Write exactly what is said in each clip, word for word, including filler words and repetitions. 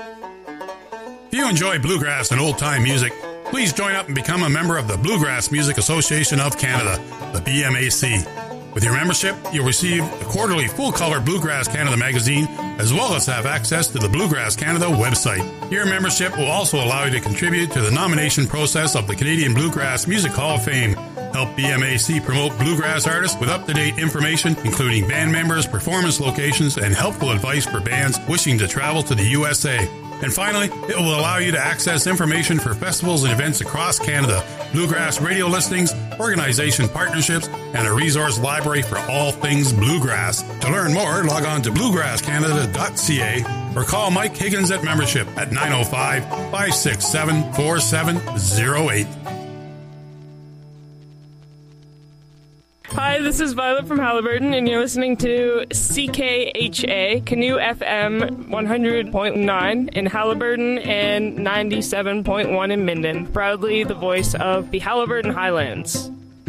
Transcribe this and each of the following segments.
If you enjoy bluegrass and old-time music, please join up and become a member of the Bluegrass Music Association of Canada, the B M A C. With your membership, you'll receive a quarterly full-color Bluegrass Canada magazine, as well as have access to the Bluegrass Canada website. Your membership will also allow you to contribute to the nomination process of the Canadian Bluegrass Music Hall of Fame. Help B M A C promote bluegrass artists with up-to-date information, including band members, performance locations, and helpful advice for bands wishing to travel to the U S A. And finally, it will allow you to access information for festivals and events across Canada, bluegrass radio listings, organization partnerships, and a resource library for all things bluegrass. To learn more, log on to bluegrass canada dot c a or call Mike Higgins at membership at nine oh five, five six seven, four seven oh eight. Hi, this is Violet from Haliburton, and you're listening to C K H A, Canoe F M one hundred point nine in Haliburton and ninety-seven point one in Minden. Proudly the voice of the Haliburton Highlands.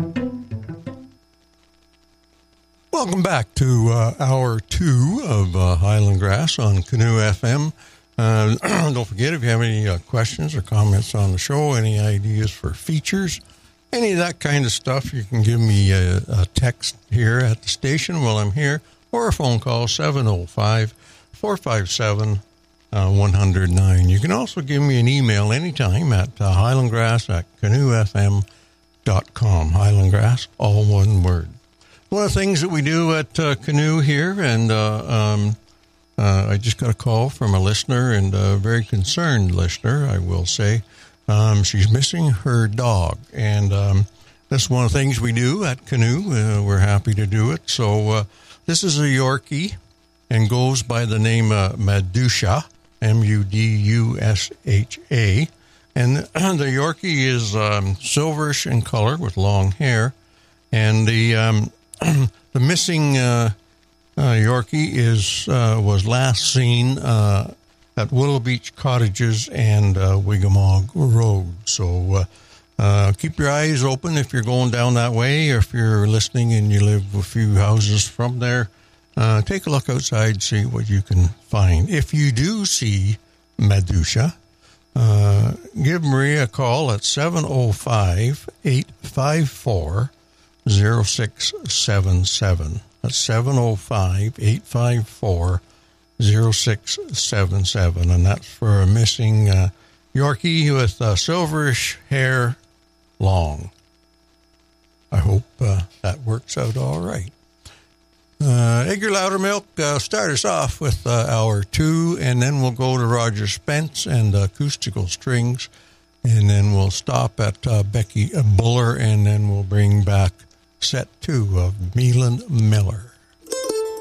Welcome back to uh, hour two of uh, Highland Grass on Canoe F M. Uh, don't forget, if you have any uh, questions or comments on the show, any ideas for features, any of that kind of stuff, you can give me a, a text here at the station while I'm here, or a phone call, seven oh five, four five seven, one oh nine. You can also give me an email anytime at uh, highlandgrass at canoe f m dot com. Highlandgrass, all one word. One of the things that we do at uh, Canoe here, and uh, um, uh, I just got a call from a listener, and a very concerned listener, I will say. Um, she's missing her dog, and um, that's one of the things we do at Canoe. Uh, we're happy to do it. So uh, this is a Yorkie, and goes by the name uh, Madusha, M U D U S H A. And the Yorkie is um, silverish in color with long hair, and the um, the missing uh, uh, Yorkie is uh, was last seen Uh, at Willow Beach Cottages and uh, Wigamog Road. So uh, uh, keep your eyes open if you're going down that way, or if you're listening and you live a few houses from there. Uh, take a look outside, see what you can find. If you do see Madusha, uh, give Maria a call at seven oh five, eight five four, oh six seven seven. That's seven oh five, eight five four, oh six seven seven, and that's for a missing uh, Yorkie with uh, silverish hair, long. I hope uh, that works out all right. Uh, Edgar Loudermilk, uh, start us off with uh, hour two, and then we'll go to Roger Spence and uh, acoustical strings, and then we'll stop at uh, Becky Buller, and then we'll bring back set two of Meelan Miller.